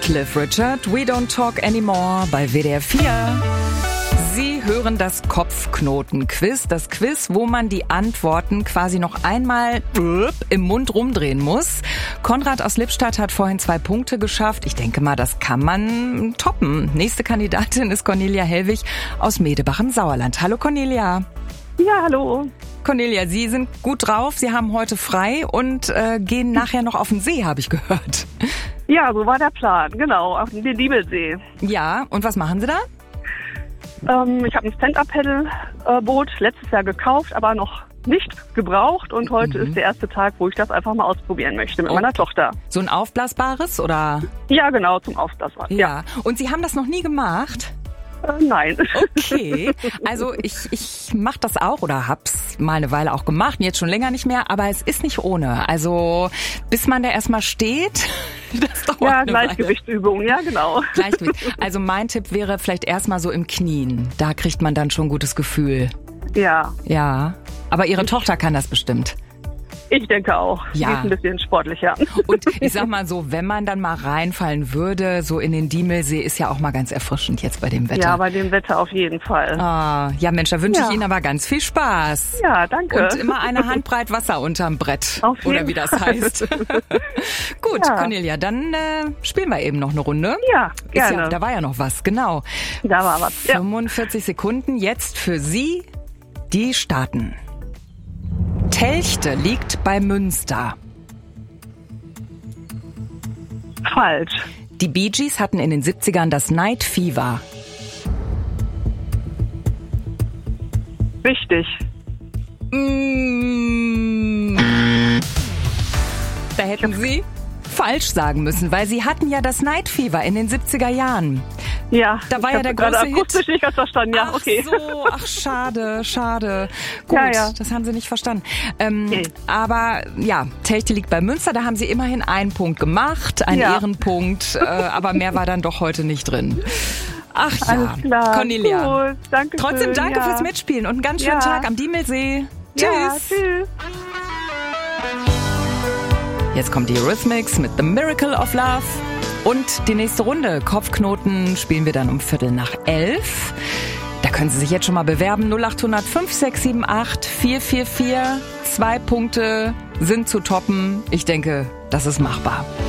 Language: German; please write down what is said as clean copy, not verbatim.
Cliff Richard, We Don't Talk Anymore bei WDR 4. Sie hören das Kopfknoten-Quiz. Das Quiz, wo man die Antworten quasi noch einmal im Mund rumdrehen muss. Konrad aus Lippstadt hat vorhin 2 Punkte geschafft. Ich denke mal, das kann man toppen. Nächste Kandidatin ist Cornelia Hellwig aus Medebach im Sauerland. Hallo Cornelia. Ja, hallo. Cornelia, Sie sind gut drauf. Sie haben heute frei und gehen nachher noch auf den See, habe ich gehört. Ja, so war der Plan. Genau, auf den Diemelsee. Ja, und was machen Sie da? Ich habe ein Stand-Up-Paddle-Boot letztes Jahr gekauft, aber noch nicht gebraucht. Und heute ist der erste Tag, wo ich das einfach mal ausprobieren möchte mit meiner Tochter. So ein aufblasbares, oder? Ja, genau, zum Aufblasen. Ja. Und Sie haben das noch nie gemacht? Nein. Okay, also ich mache das auch oder hab's mal eine Weile auch gemacht, jetzt schon länger nicht mehr, aber es ist nicht ohne. Also bis man da erstmal steht, das dauert ja, eine Gleichgewichtsübung, ja genau. Gleichgewicht. Also mein Tipp wäre vielleicht erstmal so im Knien, da kriegt man dann schon ein gutes Gefühl. Ja. Ja, aber Ihre Tochter kann das bestimmt. Ich denke auch. Ja. Die ist ein bisschen sportlicher. Und ich sag mal so, wenn man dann mal reinfallen würde, so in den Diemelsee, ist ja auch mal ganz erfrischend jetzt bei dem Wetter. Ja, bei dem Wetter auf jeden Fall. Ah, ja Mensch, da wünsche ich Ihnen aber ganz viel Spaß. Ja, danke. Und immer eine Handbreit Wasser unterm Brett. Auf jeden oder wie das heißt. Gut, Ja. Cornelia, dann spielen wir eben noch eine Runde. Ja, gerne. Da war ja noch was, genau. Da war was. Ja. 45 Sekunden jetzt für Sie, die starten. Telchte liegt bei Münster. Falsch. Die Bee Gees hatten in den 70ern das Night Fever. Richtig. Da hätten Sie falsch sagen müssen, weil Sie hatten ja das Night Fever in den 70er Jahren. Ja, Da war ich ja der hab gerade große Hit. akustisch nicht ganz verstanden. Ja, Ach okay. so, ach schade. Gut, Ja. das haben Sie nicht verstanden. Aber ja, Telchte liegt bei Münster, da haben Sie immerhin einen Punkt gemacht, einen Ehrenpunkt, aber mehr war dann doch heute nicht drin. Ach ja, Alles klar. Cornelia. Gut, danke Trotzdem schön. danke Ja. fürs Mitspielen und einen ganz schönen Tag am Diemelsee. Ja, Tschüss. tschüss. Jetzt kommt die Eurythmics mit The Miracle of Love. Und die nächste Runde, Kopfknoten, spielen wir dann um 11:15. Da können Sie sich jetzt schon mal bewerben. 0800 5678 444. 2 Punkte sind zu toppen. Ich denke, das ist machbar.